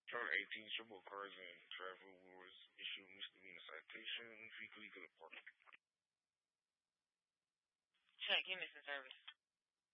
Chapter 18, Triple Cars and Traffic Rules, issue misdemeanor citation, weekly to the park. Check, give me some service.